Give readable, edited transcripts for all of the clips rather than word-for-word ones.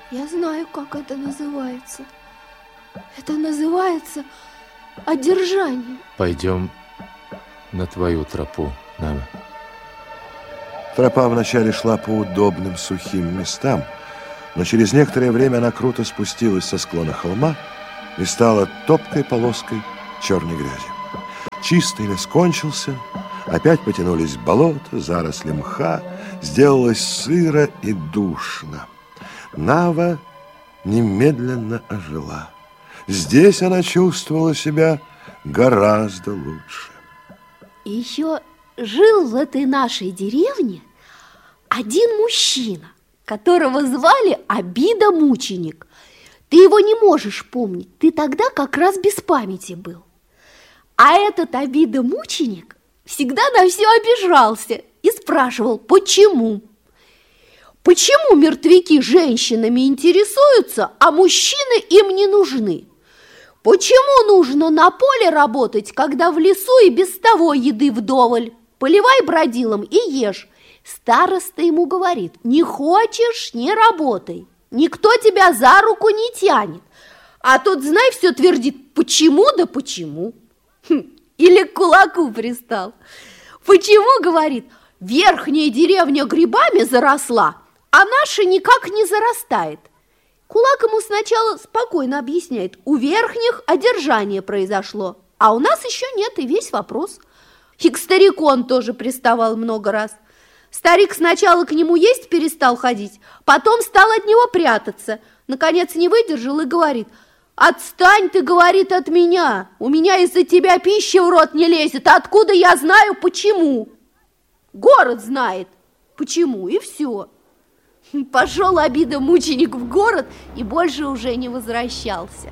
Я знаю, как это называется. Это называется одержание. Пойдем на твою тропу, Нава. Тропа вначале шла по удобным сухим местам, но через некоторое время она круто спустилась со склона холма и стала топкой полоской черной грязи. Чистый лес кончился, опять потянулись болота, заросли мха, сделалось сыро и душно. Нава немедленно ожила. Здесь она чувствовала себя гораздо лучше. И еще жил в этой нашей деревне один мужчина, которого звали Обида-мученик. Ты его не можешь помнить, ты тогда как раз без памяти был. А этот Обида-мученик всегда на все обижался и спрашивал, почему? Почему мертвяки женщинами интересуются, а мужчины им не нужны? Почему нужно на поле работать, когда в лесу и без того еды вдоволь? Поливай бродилом и ешь. Староста ему говорит, не хочешь – не работай. Никто тебя за руку не тянет. А тот, знай, все твердит, почему да почему. Или к кулаку пристал. Почему, говорит, верхняя деревня грибами заросла, а наша никак не зарастает. Кулак ему сначала спокойно объясняет, у верхних одержание произошло, а у нас еще нет, и весь вопрос. И к старику он тоже приставал много раз. Старик сначала к нему есть перестал ходить, потом стал от него прятаться. Наконец не выдержал и говорит, отстань ты, говорит, от меня, у меня из-за тебя пища в рот не лезет, откуда я знаю почему? Город знает почему, и все. Пошел Обида-мученик в город и больше уже не возвращался.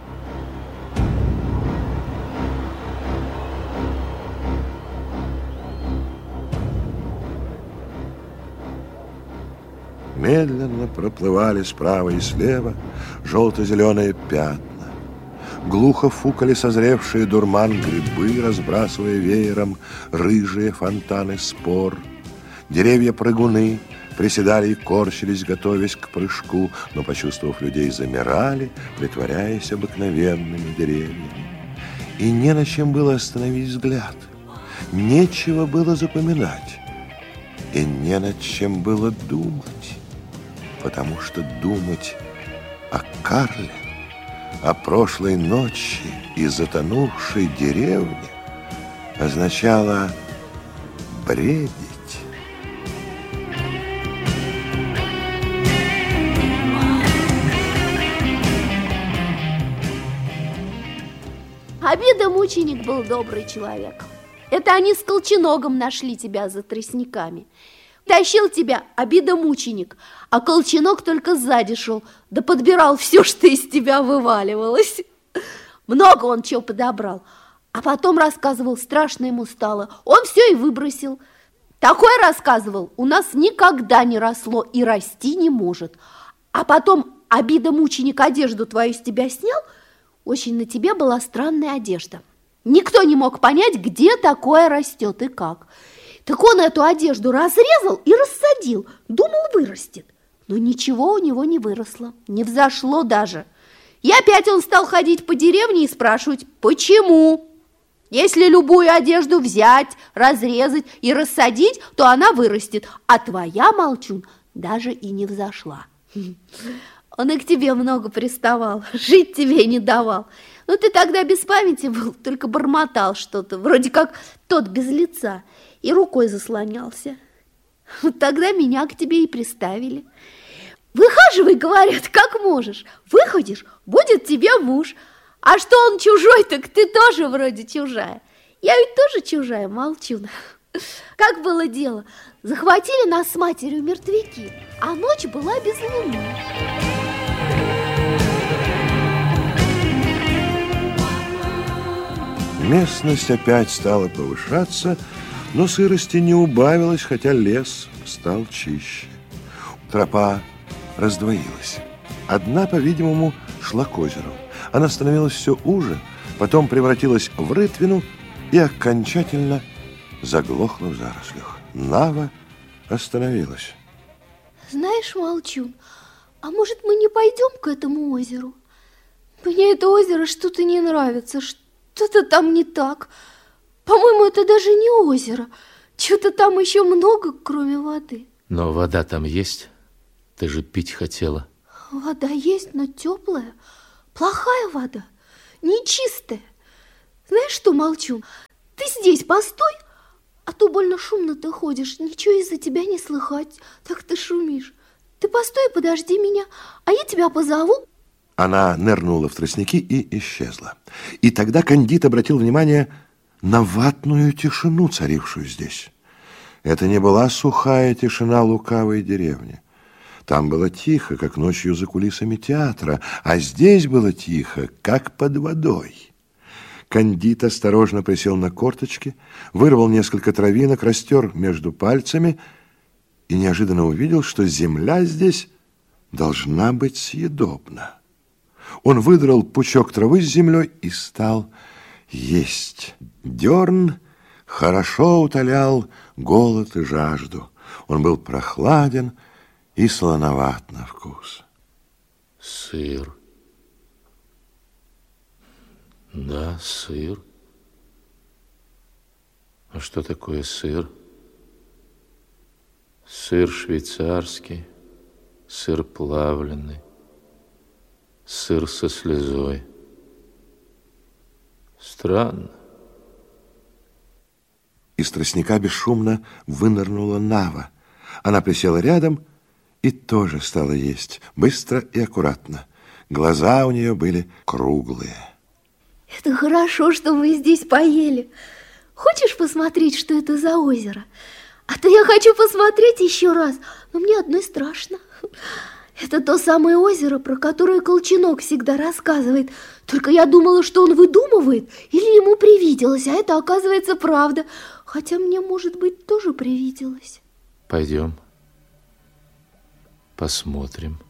Медленно проплывали справа и слева желто-зеленые пятна. Глухо фукали созревшие дурман грибы, разбрасывая веером рыжие фонтаны спор. Деревья-прыгуны приседали и корчились, готовясь к прыжку, но, почувствовав людей, замирали, притворяясь обыкновенными деревьями. И не на чем было остановить взгляд, нечего было запоминать, и не над чем было думать, потому что думать о Карле, о прошлой ночи и затонувшей деревне означало бредить. Обида-мученик был добрый человек. Это они с Колченогом нашли тебя за тростниками. Тащил тебя Обида-мученик, а Колченог только сзади шел, да подбирал все, что из тебя вываливалось. Много он чего подобрал, а потом рассказывал, страшно ему стало. Он все и выбросил. Такое рассказывал, у нас никогда не росло и расти не может. А потом Обида-мученик одежду твою с тебя снял. Очень на тебе была странная одежда. Никто не мог понять, где такое растет и как. Так он эту одежду разрезал и рассадил. Думал, вырастет. Но ничего у него не выросло, не взошло даже. И опять он стал ходить по деревне и спрашивать, почему? Если любую одежду взять, разрезать и рассадить, то она вырастет, а твоя, молчун, даже и не взошла. Он и к тебе много приставал, жить тебе не давал. Но ты тогда без памяти был, только бормотал что-то, вроде как тот без лица, и рукой заслонялся. Вот тогда меня к тебе и приставили. Выхаживай, говорят, как можешь. Выходишь, будет тебе муж. А что он чужой, так ты тоже вроде чужая. Я ведь тоже чужая, молчун. Как было дело? Захватили нас с матерью мертвяки, а ночь была без луны. Местность опять стала повышаться, но сырости не убавилось, хотя лес стал чище. Тропа раздвоилась. Одна, по-видимому, шла к озеру. Она становилась все уже, потом превратилась в рытвину и окончательно заглохла в зарослях. Нава остановилась. Знаешь, молчун, А может, мы не пойдем к этому озеру? Мне это озеро что-то не нравится, что-то там не так. По-моему, это даже не озеро. Что-то там еще много, кроме воды. Но вода там есть? Ты же пить хотела. Вода есть, но теплая. Плохая вода, нечистая. Знаешь что, Молчун, ты здесь постой, а то больно шумно ты ходишь. Ничего из-за тебя не слыхать, так ты шумишь. Ты постой и подожди меня, а я тебя позову. Она нырнула в тростники и исчезла. И тогда Кандид обратил внимание на ватную тишину, царившую здесь. Это не была сухая тишина лукавой деревни. Там было тихо, как ночью за кулисами театра, а здесь было тихо, как под водой. Кандид осторожно присел на корточки, вырвал несколько травинок, растер между пальцами и неожиданно увидел, что земля здесь должна быть съедобна. Он выдрал пучок травы с землей и стал есть. Дерн хорошо утолял голод и жажду. Он был прохладен и солоноват на вкус. Сыр. Да, сыр. А что такое сыр? Сыр швейцарский, сыр плавленый, сыр со слезой. Странно. Из тростника бесшумно вынырнула Нава. Она присела рядом и тоже стала есть, быстро и аккуратно. Глаза у нее были круглые. Это хорошо, что мы здесь поели. Хочешь посмотреть, что это за озеро? А то я хочу посмотреть еще раз, но мне одной страшно. Это то самое озеро, про которое Колченок всегда рассказывает. Только я думала, что он выдумывает или ему привиделось, а это, оказывается, правда. Хотя мне, может быть, тоже привиделось. Пойдем, посмотрим.